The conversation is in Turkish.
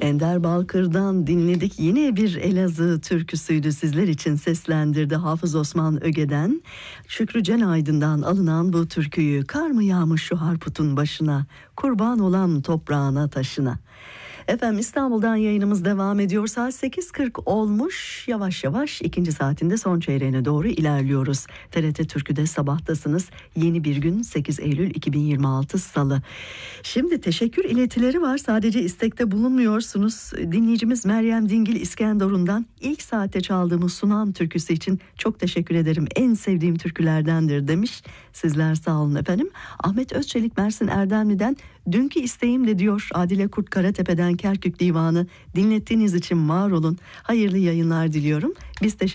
Ender Balkır'dan dinledik. Yine bir Elazığ türküsüydü, sizler için seslendirdi Hafız Osman Öge'den. Şükrü Cenaydın'dan alınan bu türküyü, kar mı yağmış şu harputun başına, kurban olan toprağına taşına. Efendim, İstanbul'dan yayınımız devam ediyor. Saat 8.40 olmuş. Yavaş yavaş ikinci saatinde son çeyreğine doğru ilerliyoruz. TRT Türkü'de sabahtasınız. Yeni bir gün, 8 Eylül 2026 Salı. Şimdi teşekkür iletileri var. Sadece istekte bulunmuyorsunuz. Dinleyicimiz Meryem Dingil İskenderun'dan ilk saatte çaldığımız Sunam türküsü için çok teşekkür ederim. En sevdiğim türkülerdendir demiş. Sizler sağ olun efendim. Ahmet Özçelik Mersin Erdemli'den dünkü isteğim de diyor. Adile Kurt Karatepe'den Kerkük Divanı dinlettiğiniz için var olun. Hayırlı yayınlar diliyorum. Biz teşekkür